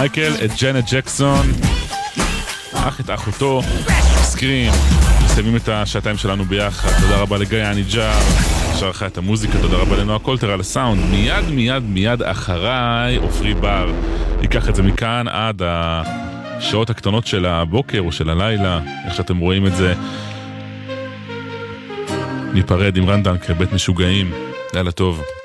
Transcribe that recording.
מייקל, את ג'נט ג'קסון, את אחותו, סקרים. מסיימים את השעתיים שלנו ביחד. תודה רבה לגיא אניג'ר שערכה את המוזיקה, תודה רבה לנועה קולטר על הסאונד. מיד אחריי אופרי בר ייקח את זה מכאן עד השעות הקטנות של הבוקר או של הלילה, איך שאתם רואים את זה. ניפרד עם רן דנקר, בית משוגעים. לילה טוב.